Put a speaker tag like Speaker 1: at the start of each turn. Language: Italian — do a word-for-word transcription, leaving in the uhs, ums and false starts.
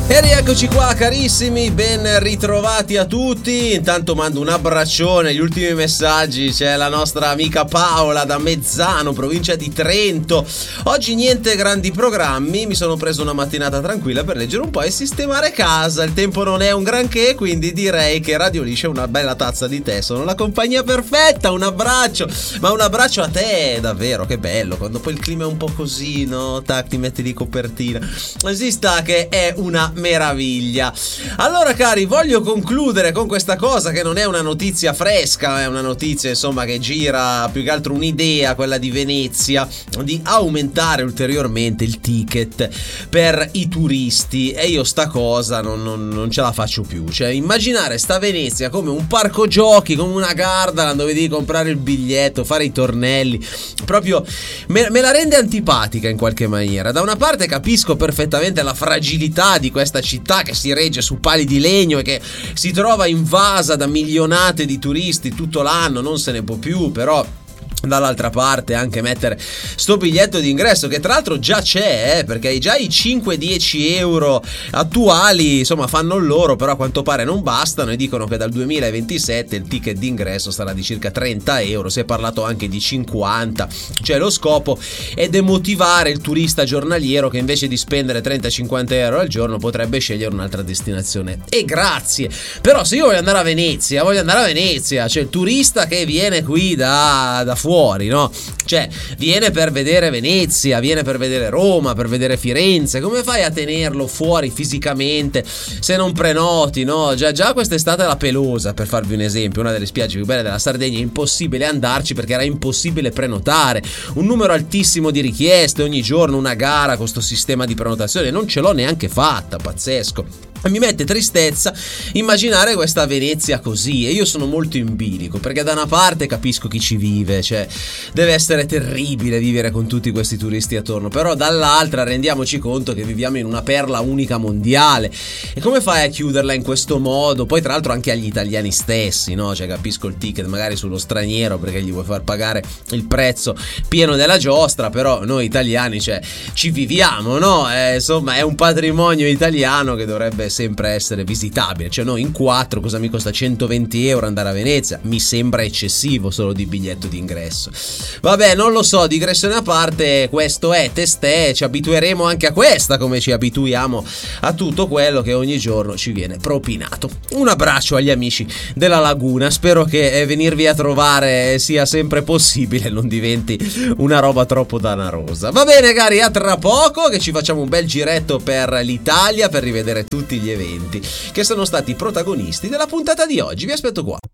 Speaker 1: E rieccoci qua carissimi, ben ritrovati a tutti. Intanto mando un abbraccione, gli ultimi messaggi, c'è la nostra amica Paola da Mezzano, provincia di Trento. Oggi niente grandi programmi, mi sono preso una mattinata tranquilla per leggere un po' e sistemare casa. Il tempo non è un granché, quindi direi che Radio Liscia è una bella tazza di tè, sono la compagnia perfetta. Un abbraccio, ma un abbraccio a te, davvero, che bello quando poi il clima è un po' così, no? Tac, ti metti di copertina, si sta che è una meraviglia. Allora cari, voglio concludere con questa cosa che non è una notizia fresca, è una notizia insomma che gira più che altro un'idea, quella di Venezia, di aumentare ulteriormente il ticket per i turisti. E io sta cosa non, non, non ce la faccio più. Cioè immaginare sta Venezia come un parco giochi, come una Gardaland dove devi comprare il biglietto, fare i tornelli, proprio me, me la rende antipatica in qualche maniera. Da una parte capisco perfettamente la fragilità di questa città che si regge su pali di legno e che si trova invasa da milionate di turisti tutto l'anno, non se ne può più, però dall'altra parte anche mettere sto biglietto d'ingresso che tra l'altro già c'è, eh, perché già i cinque dieci euro attuali insomma fanno loro, però a quanto pare non bastano e dicono che dal duemilaventisette il ticket d'ingresso sarà di circa trenta euro, si è parlato anche di cinquanta. Cioè lo scopo è demotivare il turista giornaliero che invece di spendere trenta cinquanta euro al giorno potrebbe scegliere un'altra destinazione. E grazie, però se io voglio andare a Venezia, voglio andare a Venezia, cioè il turista che viene qui da, da fuori, no? Cioè viene per vedere Venezia, viene per vedere Roma, per vedere Firenze, come fai a tenerlo fuori fisicamente se non prenoti, no? Già, già quest'estate la Pelosa, per farvi un esempio, una delle spiagge più belle della Sardegna, è impossibile andarci perché era impossibile prenotare, un numero altissimo di richieste, ogni giorno una gara con questo sistema di prenotazione, non ce l'ho neanche fatta, pazzesco. Mi mette tristezza immaginare questa Venezia così, e io sono molto in bilico perché da una parte capisco chi ci vive, cioè deve essere terribile vivere con tutti questi turisti attorno, però dall'altra rendiamoci conto che viviamo in una perla unica mondiale e come fai a chiuderla in questo modo? Poi tra l'altro anche agli italiani stessi, no? Cioè capisco il ticket magari sullo straniero perché gli vuoi far pagare il prezzo pieno della giostra, però noi italiani cioè ci viviamo, no? Eh, insomma è un patrimonio italiano che dovrebbe sempre essere visitabile. Cioè noi in quattro cosa mi costa centoventi euro andare a Venezia? Mi sembra eccessivo solo di biglietto d'ingresso. Vabbè, non lo so, digressione a parte, questo è Testè, ci abitueremo anche a questa come ci abituiamo a tutto quello che ogni giorno ci viene propinato. Un abbraccio agli amici della Laguna, spero che venirvi a trovare sia sempre possibile, non diventi una roba troppo danarosa. Va bene cari, a tra poco che ci facciamo un bel giretto per l'Italia per rivedere tutti gli eventi che sono stati protagonisti della puntata di oggi. Vi aspetto qua.